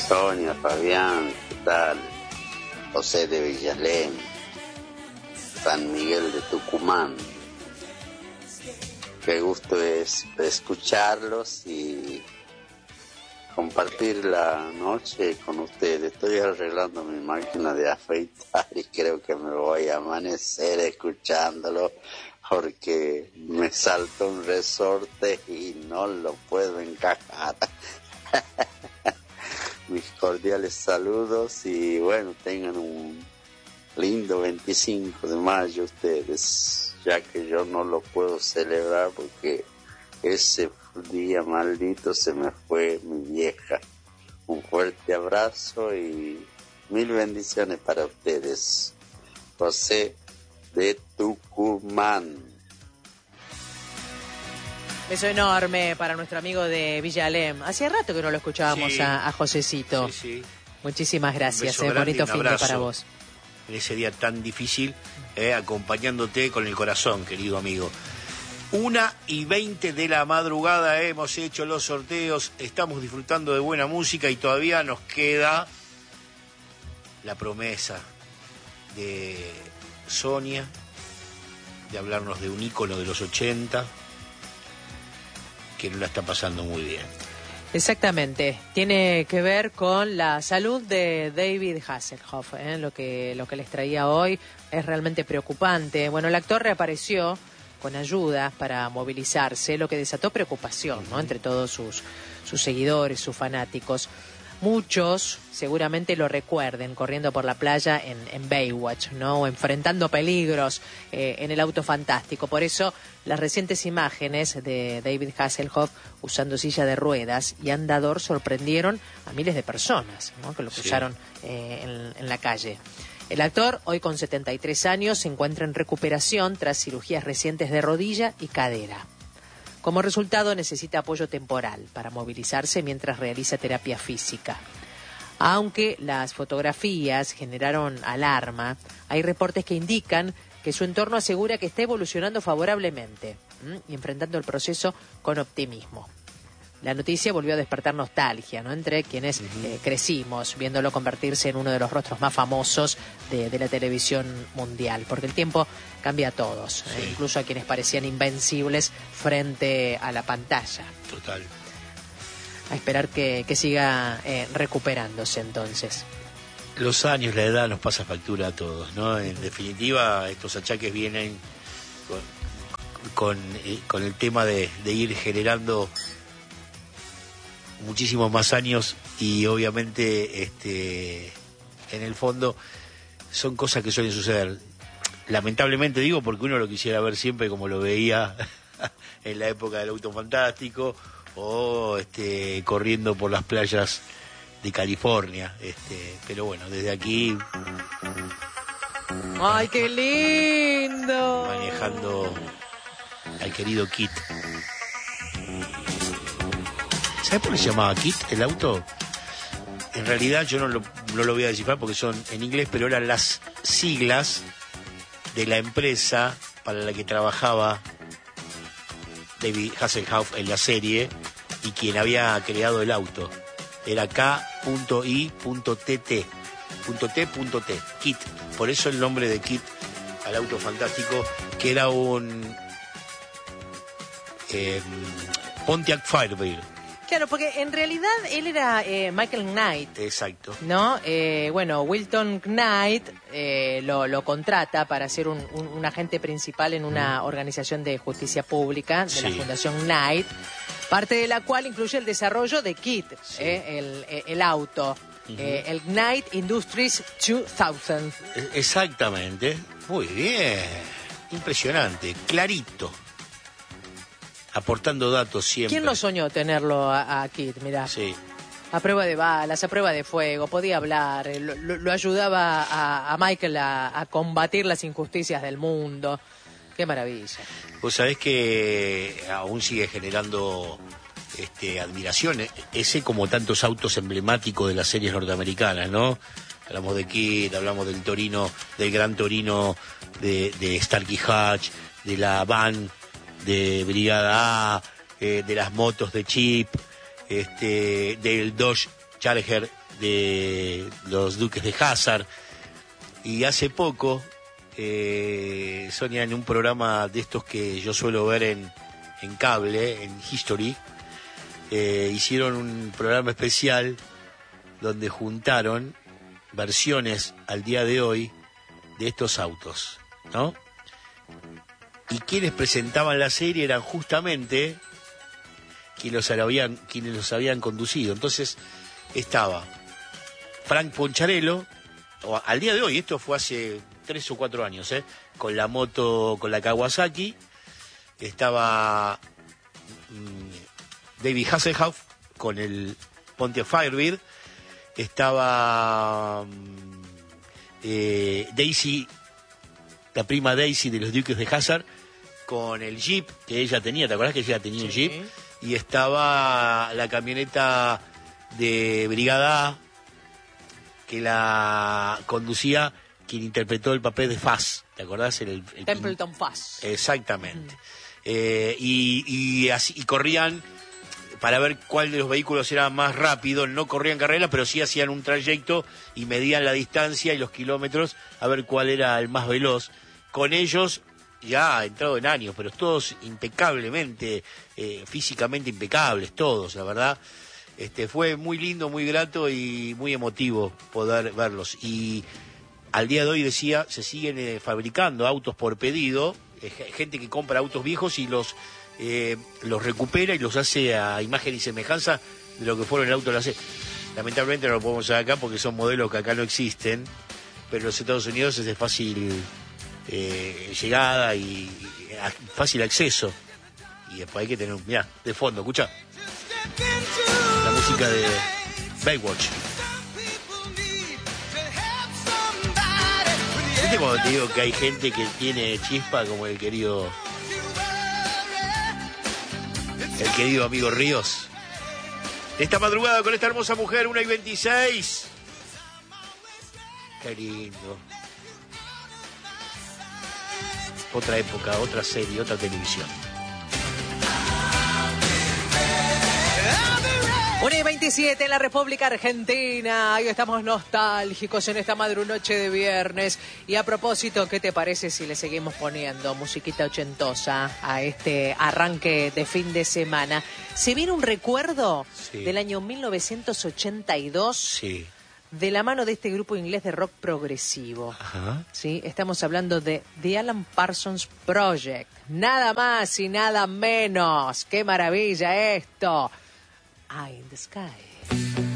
Sonia, Fabián, ¿qué tal? José de Villalén, San Miguel de Tucumán. Qué gusto es escucharlos y compartir la noche con ustedes. Estoy arreglando mi máquina de afeitar y creo que me voy a amanecer escuchándolo porque me saltó un resorte y no lo puedo encajar. Mis cordiales saludos y bueno, tengan un lindo 25 de mayo ustedes, ya que yo no lo puedo celebrar porque ese día maldito se me fue mi vieja. Un fuerte abrazo y mil bendiciones para ustedes. José de Tucumán. Beso enorme para nuestro amigo de Villalem. Hacía rato que no lo escuchábamos, sí, a Josecito. Sí. Muchísimas gracias. Bonito fin de para vos. En ese día tan difícil, acompañándote con el corazón, querido amigo. 1:20 de la madrugada, hemos hecho los sorteos, estamos disfrutando de buena música y todavía nos queda la promesa de Sonia, de hablarnos de un ícono de los 80, que no la está pasando muy bien. Exactamente, tiene que ver con la salud de David Hasselhoff. Lo que les traía hoy es realmente preocupante. Bueno, el actor reapareció con ayuda para movilizarse, lo que desató preocupación, ¿no?, entre todos sus seguidores, sus fanáticos. Muchos seguramente lo recuerden corriendo por la playa en Baywatch, ¿no?, o enfrentando peligros en el auto fantástico. Por eso las recientes imágenes de David Hasselhoff usando silla de ruedas y andador sorprendieron a miles de personas, ¿no?, que lo cruzaron en la calle. El actor, hoy con 73 años, se encuentra en recuperación tras cirugías recientes de rodilla y cadera. Como resultado, necesita apoyo temporal para movilizarse mientras realiza terapia física. Aunque las fotografías generaron alarma, hay reportes que indican que su entorno asegura que está evolucionando favorablemente y enfrentando el proceso con optimismo. La noticia volvió a despertar nostalgia, ¿no?, entre quienes crecimos viéndolo convertirse en uno de los rostros más famosos de la televisión mundial, porque el tiempo cambia a todos, incluso a quienes parecían invencibles frente a la pantalla. Total. A esperar que siga recuperándose entonces. Los años, la edad nos pasa factura a todos, ¿no? En definitiva, estos achaques vienen con el tema de ir generando muchísimos más años y obviamente en el fondo son cosas que suelen suceder. Lamentablemente digo porque uno lo quisiera ver siempre como lo veía en la época del auto fantástico o corriendo por las playas de California, pero bueno, desde aquí ¡ay, qué lindo! Manejando al querido Kit. ¿Sabes por qué se llamaba Kit el auto? En realidad yo no lo voy a descifrar porque son en inglés, pero eran las siglas de la empresa para la que trabajaba David Hasselhoff en la serie y quien había creado el auto. Era K.I.TT. Kit. Por eso el nombre de Kit al auto fantástico, que era un Pontiac Firebird. Claro, porque en realidad él era Michael Knight. Exacto. ¿No? Bueno, Wilton Knight lo contrata para ser un agente principal en una organización de justicia pública de la Fundación Knight, parte de la cual incluye el desarrollo de Kit, el auto, el Knight Industries 2000. Exactamente. Muy bien. Impresionante. Clarito. Aportando datos siempre. ¿Quién no soñó tenerlo a Kit? Mirá. Sí. A prueba de balas, a prueba de fuego, podía hablar, lo ayudaba a Michael a combatir las injusticias del mundo. Qué maravilla. Vos sabés que aún sigue generando admiración, ese como tantos autos emblemáticos de las series norteamericanas, ¿no? Hablamos de Kit, hablamos del Torino, del Gran Torino de Starkey Hatch, de la van de Brigada A, de las motos de Chip, del Dodge Charger de los Duques de Hazzard. Y hace poco, Sonia, en un programa de estos que yo suelo ver en cable, en History, hicieron un programa especial donde juntaron versiones al día de hoy de estos autos, ¿no? Y quienes presentaban la serie eran justamente quienes los habían conducido. Entonces estaba Frank Poncharello, al día de hoy, esto fue hace 3 o 4 años, con la moto, con la Kawasaki, estaba David Hasselhoff con el Pontiac Firebird, estaba Daisy, la prima Daisy de los Duques de Hazzard, con el Jeep que ella tenía, ¿te acordás que ella tenía un Jeep? Y estaba la camioneta de Brigada A, que la conducía quien interpretó el papel de Faz, ¿te acordás? El Templeton Faz. Exactamente. Y corrían para ver cuál de los vehículos era más rápido. No corrían carreras, pero sí hacían un trayecto y medían la distancia y los kilómetros a ver cuál era el más veloz. Con ellos, ya entrado en años, pero todos impecablemente, físicamente impecables, todos, la verdad. Fue muy lindo, muy grato y muy emotivo poder verlos. Y al día de hoy, decía, se siguen fabricando autos por pedido, gente que compra autos viejos y los recupera y los hace a imagen y semejanza de lo que fueron el auto de la serie. Lamentablemente no lo podemos hacer acá porque son modelos que acá no existen, pero en los Estados Unidos es de fácil llegada y fácil acceso. Y después hay que tener, mirá, de fondo, escuchá la música de Baywatch. ¿Viste cuando te digo que hay gente que tiene chispa como el querido amigo Ríos? Esta madrugada con esta hermosa mujer, 1:26. Qué lindo. Otra época, otra serie, otra televisión. 1:27 en la República Argentina. Hoy estamos nostálgicos en esta noche de viernes. Y a propósito, ¿qué te parece si le seguimos poniendo musiquita ochentosa a este arranque de fin de semana? ¿Se viene un recuerdo del año 1982? Sí. De la mano de este grupo inglés de rock progresivo. Ajá. ¿Sí? Estamos hablando de The Alan Parsons Project. Nada más y nada menos. ¡Qué maravilla esto! Eye in the Sky.